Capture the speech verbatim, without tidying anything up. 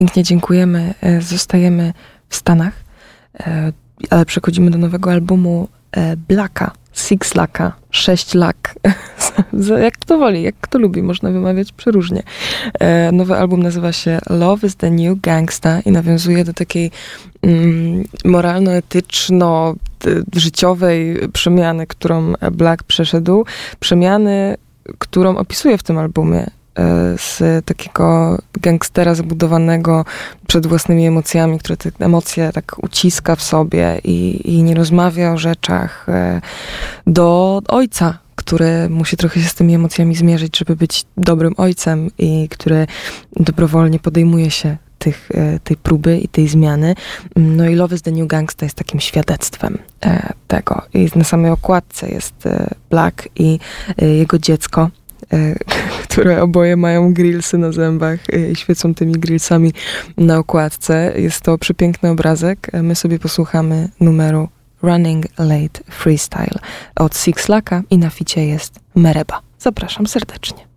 Pięknie dziękujemy. Zostajemy w Stanach, ale przechodzimy do nowego albumu Blacka, Six Lacka, sześć lak. Jak kto woli, jak kto lubi, można wymawiać przeróżnie. Nowy album nazywa się Love is the New Gangsta i nawiązuje do takiej mm, moralno-etyczno-życiowej przemiany, którą Black przeszedł. Przemiany, którą opisuje w tym albumie. Z takiego gangstera zabudowanego przed własnymi emocjami, które te emocje tak uciska w sobie i, i nie rozmawia o rzeczach, do ojca, który musi trochę się z tymi emocjami zmierzyć, żeby być dobrym ojcem i który dobrowolnie podejmuje się tych, tej próby i tej zmiany. No i Love is the New Gangsta jest takim świadectwem tego. I na samej okładce jest Black i jego dziecko, które oboje mają grillsy na zębach i świecą tymi grillsami na okładce. Jest to przepiękny obrazek. My sobie posłuchamy numeru Running Late Freestyle od Six Lacka i na ficie jest Mereba. Zapraszam serdecznie.